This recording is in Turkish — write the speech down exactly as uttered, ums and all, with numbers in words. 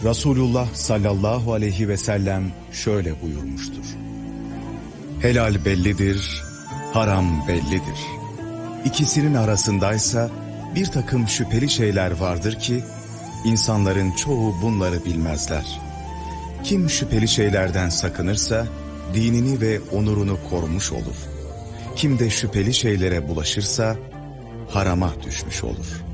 Resulullah sallallahu aleyhi ve sellem şöyle buyurmuştur: Helal bellidir, haram bellidir. İkisinin arasındaysa bir takım şüpheli şeyler vardır ki, insanların çoğu bunları bilmezler. Kim şüpheli şeylerden sakınırsa, dinini ve onurunu korumuş olur. Kim de şüpheli şeylere bulaşırsa, harama düşmüş olur.